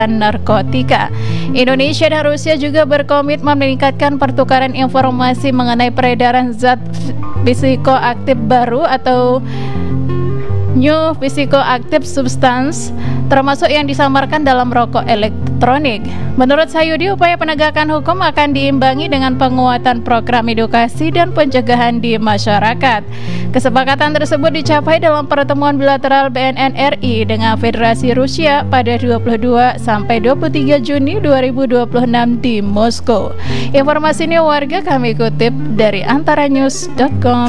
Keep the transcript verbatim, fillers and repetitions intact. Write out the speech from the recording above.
narkotika. Indonesia dan Rusia juga berkomitmen meningkatkan pertukaran informasi mengenai peredaran zat psikoaktif baru atau new psikoaktif substance, termasuk yang disamarkan dalam rokok elektronik. Menurut Sayudi, upaya penegakan hukum akan diimbangi dengan penguatan program edukasi dan pencegahan di masyarakat. Kesepakatan tersebut dicapai dalam pertemuan bilateral B N N R I dengan Federasi Rusia pada dua puluh dua sampai dua puluh tiga Juni dua ribu dua puluh enam di Moskow. Informasi ini warga kami kutip dari antara news dot com.